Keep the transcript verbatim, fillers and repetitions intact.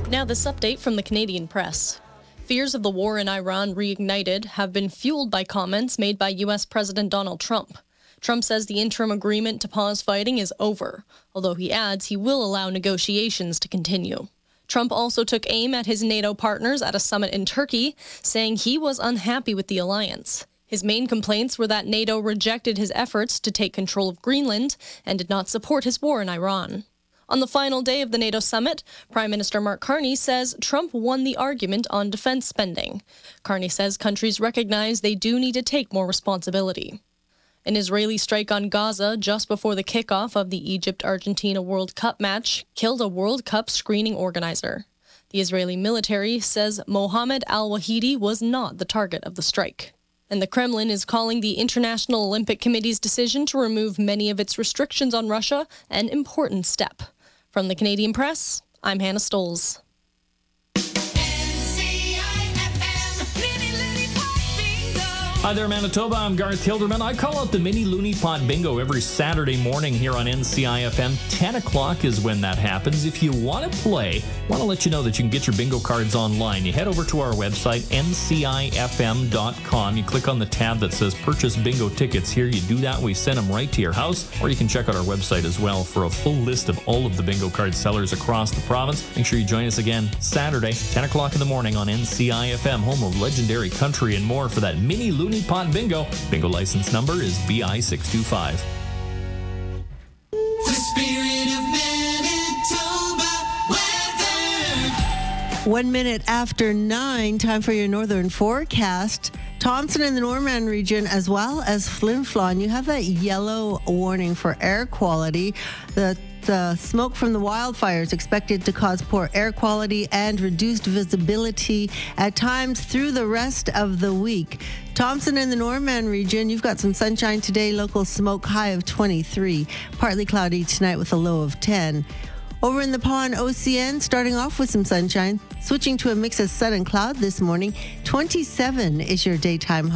Now this update from the Canadian press. Fears of the war in Iran reignited have been fueled by comments made by U S President Donald Trump. Trump says the interim agreement to pause fighting is over, although he adds he will allow negotiations to continue. Trump also took aim at his NATO partners at a summit in Turkey, saying he was unhappy with the alliance. His main complaints were that NATO rejected his efforts to take control of Greenland and did not support his war in Iran. On the final day of the NATO summit, Prime Minister Mark Carney says Trump won the argument on defense spending. Carney says countries recognize they do need to take more responsibility. An Israeli strike on Gaza just before the kickoff of the Egypt-Argentina World Cup match killed a World Cup screening organizer. The Israeli military says Mohammed al-Wahidi was not the target of the strike. And the Kremlin is calling the International Olympic Committee's decision to remove many of its restrictions on Russia an important step. From the Canadian Press, I'm Hannah Stoles. Hi there, Manitoba. I'm Garth Hilderman. I call out the Mini Looney Pot Bingo every Saturday morning here on N C I F M. ten o'clock is when that happens. If you want to play, I want to let you know that you can get your bingo cards online. You head over to our website, N C I F M dot com. You click on the tab that says Purchase Bingo Tickets. Here you do that. We send them right to your house. Or you can check out our website as well for a full list of all of the bingo card sellers across the province. Make sure you join us again Saturday, ten o'clock in the morning on N C I F M, home of legendary country and more for that Mini Looney Pot Bingo. Bingo license number is B I six two five. The spirit of Manitoba weather. One minute after nine, time for your northern forecast. Thompson and the Norman region, as well as Flin Flon, you have that yellow warning for air quality. The The smoke from the wildfires expected to cause poor air quality and reduced visibility at times through the rest of the week. Thompson and the Norman region, you've got some sunshine today, local smoke high of twenty-three. Partly cloudy tonight with a low of ten. Over in the Pond O C N, starting off with some sunshine, switching to a mix of sun and cloud this morning. twenty-seven is your daytime high.